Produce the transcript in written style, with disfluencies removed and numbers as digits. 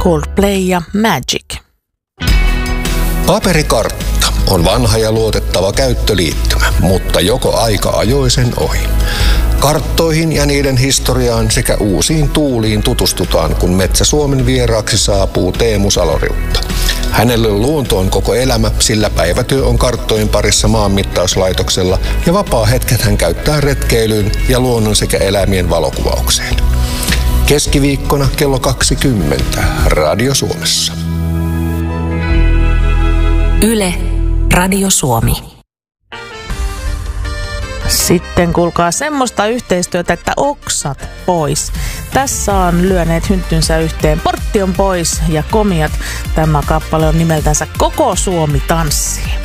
Coldplay ja Magic. Paperikartta on vanha ja luotettava käyttöliittymä, mutta joko aika ajoi sen ohi. Karttoihin ja niiden historiaan sekä uusiin tuuliin tutustutaan, kun Metsä Suomen vieraaksi saapuu Teemu Saloriutta. Hänelle luonto on koko elämä, sillä päivätyö on karttojen parissa maanmittauslaitoksella ja vapaa-hetket hän käyttää retkeilyyn ja luonnon sekä eläimien valokuvaukseen. Keskiviikkona kello 20 Radio Suomessa. Yle, Radio Suomi. Sitten kuulkaa semmoista yhteistyötä, että oksat pois. Tässä on lyöneet hynttynsä yhteen. Portti on pois ja Komiat. Tämä kappale on nimeltänsä Koko Suomi tanssii.